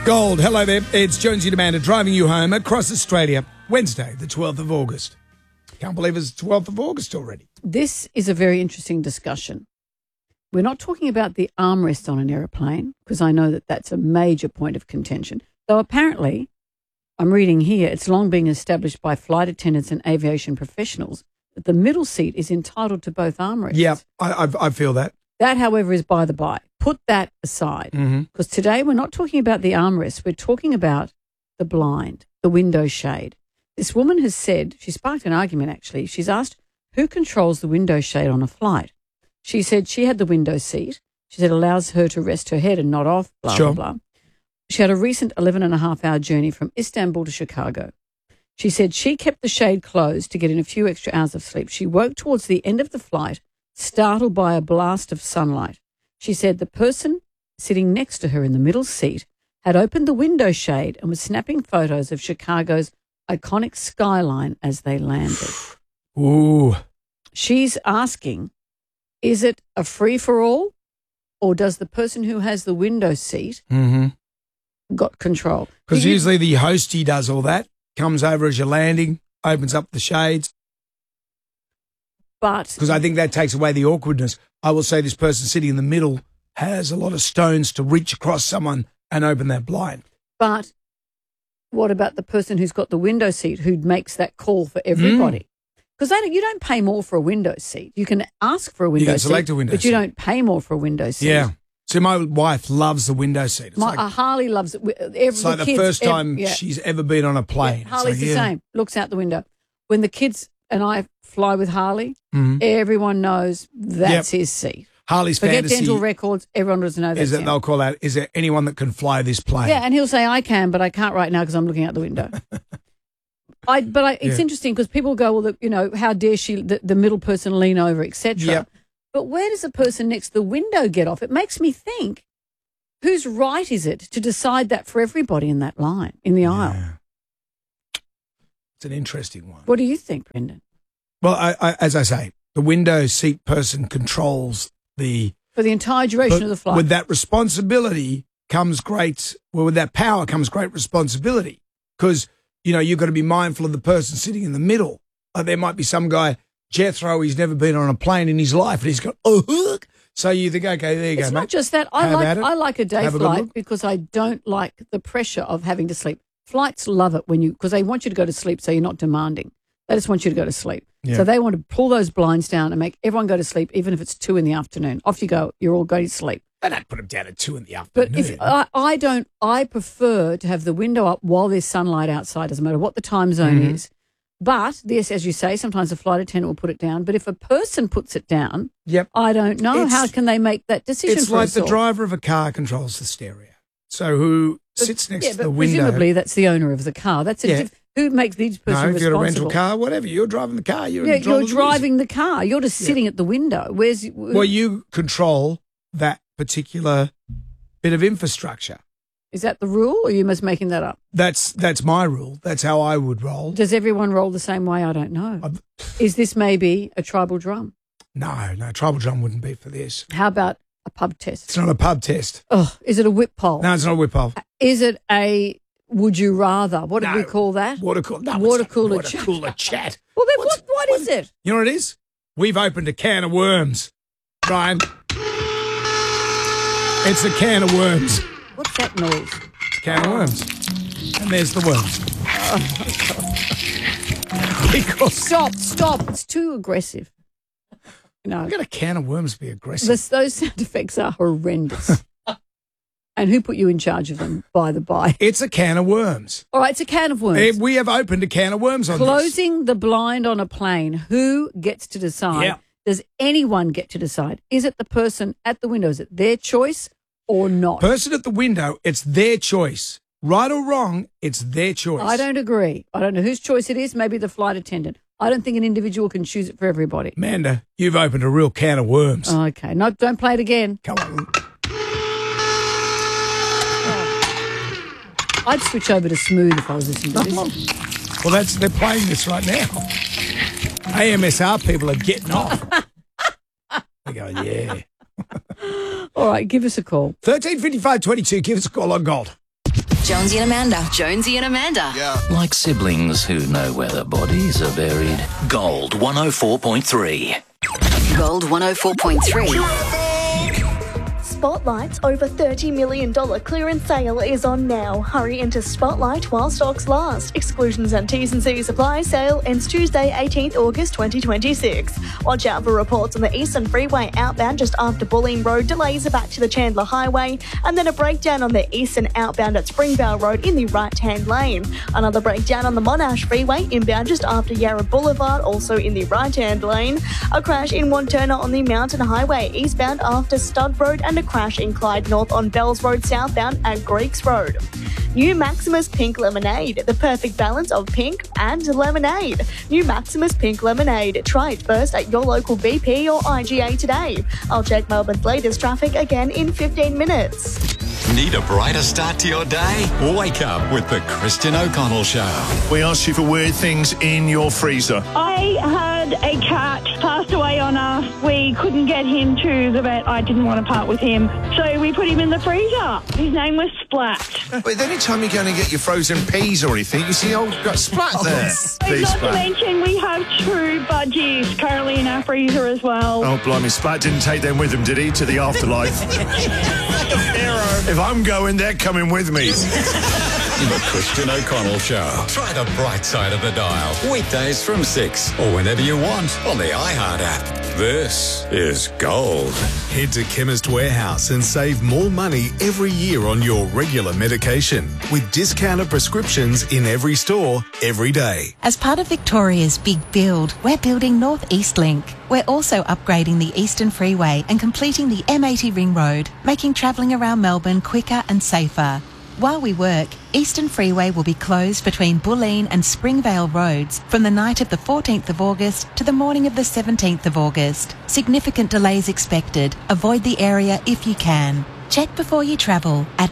Gold, hello there. It's Jonesy and Amanda driving you home across Australia. Wednesday, the 12th of August. Can't believe it's 12th of August already. This is a very interesting discussion. We're not talking about the armrest on an aeroplane, because I know that that's a major point of contention. Though apparently, I'm reading here, it's long been established by flight attendants and aviation professionals that the middle seat is entitled to both armrests. Yeah, I feel that. That, however, is by the by. Put that aside, because today we're not talking about the armrest. We're talking about the blind, the window shade. This woman has said, she sparked an argument actually. She's asked who controls the window shade on a flight. She said she had the window seat. She said it allows her to rest her head and nod off, blah, blah, blah. She had a recent 11-and-a-half-hour journey from Istanbul to Chicago. She said she kept the shade closed to get in a few extra hours of sleep. She woke towards the end of the flight, startled by a blast of sunlight. She said the person sitting next to her in the middle seat had opened the window shade and was snapping photos of Chicago's iconic skyline as they landed. Ooh. She's asking, is it a free-for-all, or does the person who has the window seat got control? Because usually the hostie does all that, comes over as you're landing, opens up the shades. But because I think that takes away the awkwardness. I will say this person sitting in the middle has a lot of stones to reach across someone and open that blind. But what about the person who's got the window seat who makes that call for everybody? Because you don't pay more for a window seat. You can ask for a window seat. You can select a window seat. But you don't pay more for a window seat. Yeah. See, my wife loves the window seat. Harley loves it. It's like the first time she's ever been on a plane. Yeah, Harley's the same. Looks out the window. When the kids and I fly with Harley, everyone knows that's his seat. Harley's Forget fantasy dental records. Everyone doesn't know that. Is that they'll call out, is there anyone that can fly this plane? Yeah, and he'll say, I can, but I can't right now because I'm looking out the window. It's interesting because people go, well, how dare she, the middle person lean over, etc. Yep. But where does the person next to the window get off? It makes me think, whose right is it to decide that for everybody in that line, in the aisle? It's an interesting one. What do you think, Brendan? Well, as I say, the window seat person controls for the entire duration of the flight. With that responsibility comes with that power comes great responsibility, because, you've got to be mindful of the person sitting in the middle. There might be some guy, Jethro, he's never been on a plane in his life, and he's got, so you think, okay, there you go, mate. It's not just that. I like a day flight because I don't like the pressure of having to sleep. Flights love it because they want you to go to sleep so you're not demanding. They just want you to go to sleep. Yeah. So they want to pull those blinds down and make everyone go to sleep, even if it's 2 PM. Off you go. You're all going to sleep. They don't put them down at 2 PM. But I prefer to have the window up while there's sunlight outside, doesn't matter what the time zone is. But this, as you say, sometimes a flight attendant will put it down. But if a person puts it down, I don't know. How can they make that decision? It's like the driver of a car controls the stereo. So who sits next to the window? Presumably that's the owner of the car. That's who makes these person responsible? If you've got a rental car, whatever, you're driving the car. You're driving the car. You're just sitting at the window. Well, you control that particular bit of infrastructure. Is that the rule, or are you just making that up? That's my rule. That's how I would roll. Does everyone roll the same way? I don't know. Is this maybe a tribal drum? No, tribal drum wouldn't be for this. How about a pub test? It's not a pub test. Oh, is it a whip poll? No, it's not a whip poll. Is it a would you rather? What did we call that? Water cooler chat. Well, then what is it? You know what it is? We've opened a can of worms, Brian. It's a can of worms. What's that noise? It's a can of worms. And there's the worms. Stop. It's too aggressive. How can a can of worms be aggressive? Those sound effects are horrendous. And who put you in charge of them, by the by? It's a can of worms. All right, it's a can of worms. We have opened a can of worms on this. Closing the blind on a plane, who gets to decide? Yeah. Does anyone get to decide? Is it the person at the window? Is it their choice or not? Person at the window, it's their choice. Right or wrong, it's their choice. I don't agree. I don't know whose choice it is. Maybe the flight attendant. I don't think an individual can choose it for everybody. Amanda, you've opened a real can of worms. Okay. No, don't play it again. Come on. I'd switch over to smooth if I was listening to this. Well, they're playing this right now. AMSR people are getting off. They go, yeah. All right, give us a call. 135522, give us a call on Gold. Jonesy and Amanda. Jonesy and Amanda. Yeah. Like siblings who know where their bodies are buried. Gold 104.3. Gold 104.3. Spotlight's over $30 million clearance sale is on now. Hurry into Spotlight while stocks last. Exclusions and T's and C's apply. Sale ends Tuesday, 18th August 2026. Watch out for reports on the Eastern Freeway outbound just after Bulleen Road. Delays are back to the Chandler Highway. And then a breakdown on the Eastern outbound at Springvale Road in the right-hand lane. Another breakdown on the Monash Freeway inbound just after Yarra Boulevard, also in the right-hand lane. A crash in Wanturna on the Mountain Highway eastbound after Stud Road, and a crash in Clyde North on Bells Road southbound at Greeks Road. New Maximus Pink Lemonade, the perfect balance of pink and lemonade. New Maximus Pink Lemonade. Try it first at your local BP or IGA today. I'll check Melbourne's latest traffic again in 15 minutes. Need a brighter start to your day? Wake up with the Christian O'Connell Show. We asked you for weird things in your freezer. I had a cat passed away on us. We couldn't get him to the vet. I didn't want to part with him. So we put him in the freezer. His name was Splat. But anytime you're going to get your frozen peas or anything, you see, oh, got Splat there. Not to mention we have true budgies currently in our freezer as well. Oh, blimey, Splat didn't take them with him, did he, to the afterlife? Like a pharaoh. If I'm going, they're coming with me. The Christian O'Connell Show. Try the bright side of the dial. Weekdays from 6 or whenever you want on the iHeart app. This is Gold. Head to Chemist Warehouse and save more money every year on your regular medication with discounted prescriptions in every store, every day. As part of Victoria's Big Build, we're building North East Link. We're also upgrading the Eastern Freeway and completing the M80 Ring Road, making travelling around Melbourne quicker and safer. While we work, Eastern Freeway will be closed between Bulleen and Springvale Roads from the night of the 14th of August to the morning of the 17th of August. Significant delays expected. Avoid the area if you can. Check before you travel at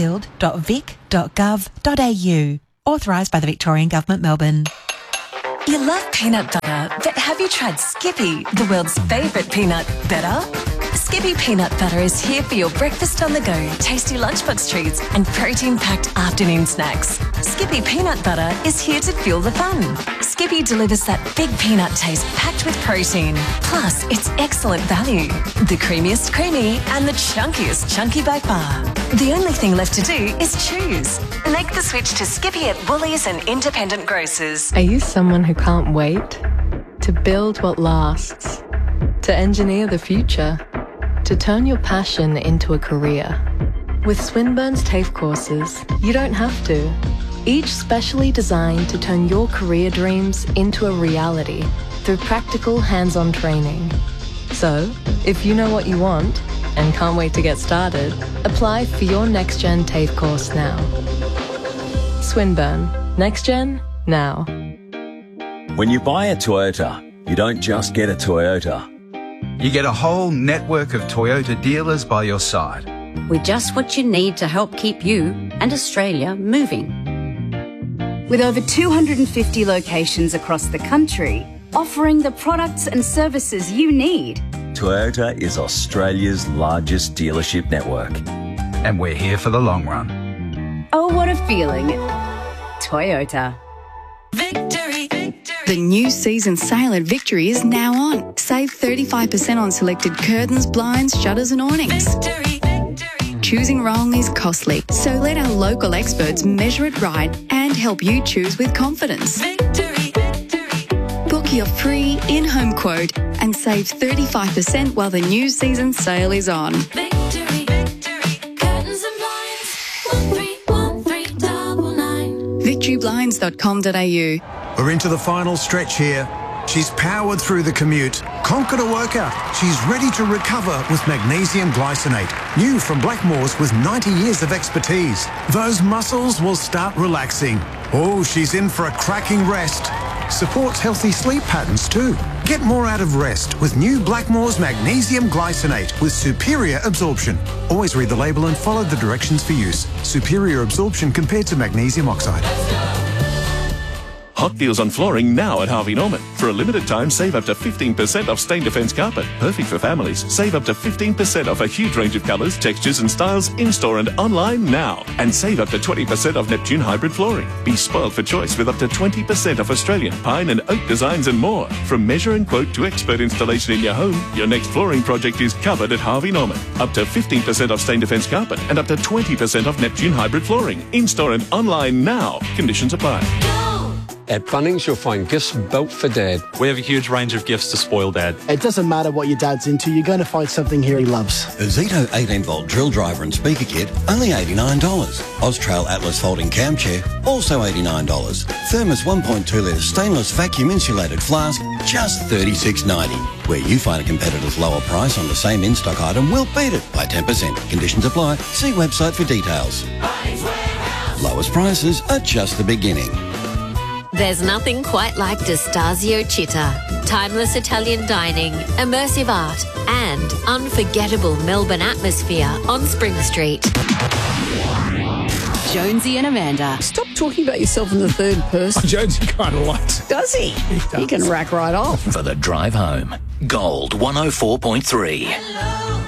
bigbuild.vic.gov.au. Authorised by the Victorian Government, Melbourne. You love peanut butter, but have you tried Skippy, the world's favourite peanut butter? Skippy peanut butter is here for your breakfast on the go, tasty lunchbox treats and protein-packed afternoon snacks. Skippy peanut butter is here to fuel the fun. Skippy delivers that big peanut taste packed with protein. Plus, it's excellent value. The creamiest creamy and the chunkiest chunky by far. The only thing left to do is choose. Make the switch to Skippy at Woolies and independent grocers. Are you someone who can't wait? To build what lasts? To engineer the future? To turn your passion into a career? With Swinburne's TAFE courses, you don't have to. Each specially designed to turn your career dreams into a reality through practical hands-on training. So, if you know what you want and can't wait to get started, apply for your NextGen TAFE course now. Swinburne. NextGen, now. When you buy a Toyota, you don't just get a Toyota. You get a whole network of Toyota dealers by your side. With just what you need to help keep you and Australia moving. With over 250 locations across the country, offering the products and services you need. Toyota is Australia's largest dealership network. And we're here for the long run. Oh, what a feeling. Toyota. Victory. The new season sale at Victory is now on. Save 35% on selected curtains, blinds, shutters and awnings. Victory. Choosing wrong is costly, so let our local experts measure it right and help you choose with confidence. Victory. Book your free in-home quote and save 35% while the new season sale is on. Victory. Curtains and blinds. 131399. VictoryBlinds.com.au. We're into the final stretch here. She's powered through the commute, conquered a workout. She's ready to recover with magnesium glycinate. New from Blackmores with 90 years of expertise. Those muscles will start relaxing. Oh, she's in for a cracking rest. Supports healthy sleep patterns too. Get more out of rest with new Blackmores magnesium glycinate with superior absorption. Always read the label and follow the directions for use. Superior absorption compared to magnesium oxide. Hot deals on flooring now at Harvey Norman. For a limited time, save up to 15% off Stain Defence carpet. Perfect for families. Save up to 15% off a huge range of colours, textures and styles in-store and online now. And save up to 20% off Neptune hybrid flooring. Be spoiled for choice with up to 20% off Australian pine and oak designs and more. From measure and quote to expert installation in your home, your next flooring project is covered at Harvey Norman. Up to 15% off Stain Defence carpet and up to 20% off Neptune hybrid flooring. In-store and online now. Conditions apply. At Bunnings, you'll find gifts built for Dad. We have a huge range of gifts to spoil Dad. It doesn't matter what your dad's into, you're going to find something here he loves. A Zito 18-volt drill driver and speaker kit, only $89. Austrail Atlas folding cam chair, also $89. Thermos 1.2-litre stainless vacuum insulated flask, just $36.90. Where you find a competitor's lower price on the same in-stock item, we'll beat it by 10%. Conditions apply. See website for details. Lowest prices are just the beginning. There's nothing quite like D'Estasio Città. Timeless Italian dining, immersive art, and unforgettable Melbourne atmosphere on Spring Street. Jonesy and Amanda. Stop talking about yourself in the third person. Jonesy kind of likes. Does he? He can rack right off. For the drive home, Gold 104.3.